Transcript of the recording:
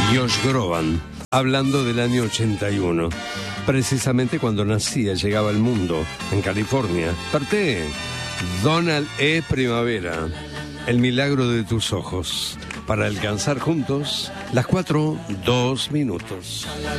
Josh Groban, hablando del año 81, precisamente cuando nacía, llegaba al mundo, en California. Parte Donald E. Primavera, El milagro de tus ojos, para alcanzar juntos las 4:02.